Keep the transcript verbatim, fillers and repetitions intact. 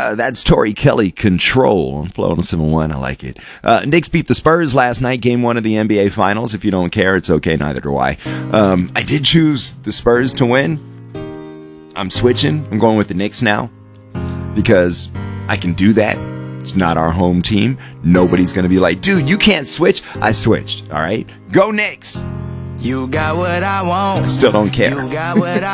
Uh, that's Tori Kelly, Control on Flow one oh seven point one. I like it. Uh, Knicks beat the Spurs last night, game one of the N B A Finals. If you don't care, it's okay. Neither do I. Um, I did choose the Spurs to win. I'm switching. I'm going with the Knicks now because I can do that. It's not our home team. Nobody's going to be like, dude, you can't switch. I switched. All right. Go Knicks. You got what I want. I still don't care. You got what I